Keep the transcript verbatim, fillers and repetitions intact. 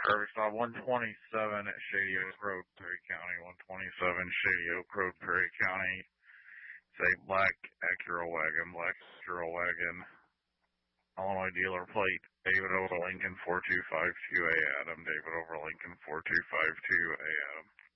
Garbage stop one twenty-seven at Shady Oak Road, Perry County. one twenty-seven Shady Oak Road, Perry County. It's a black Acura wagon, black Acura wagon. Illinois dealer plate, David over Lincoln four two five two A Adam. David over Lincoln four two five two A Adam.